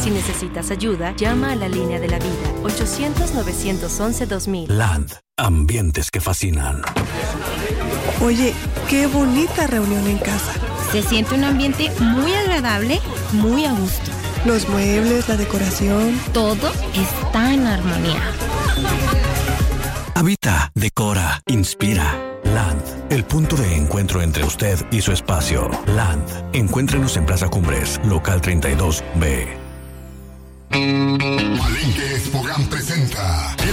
Si necesitas ayuda, llama a la línea de la vida, 800-911-2000. Land, ambientes que fascinan. Oye, qué bonita reunión en casa. Se siente un ambiente muy agradable, muy a gusto. Los muebles, la decoración. Todo está en armonía. Habita, decora, inspira. Land, el punto de encuentro entre usted y su espacio. Land, encuéntrenos en Plaza Cumbres, local 32B. Palenque Expogán presenta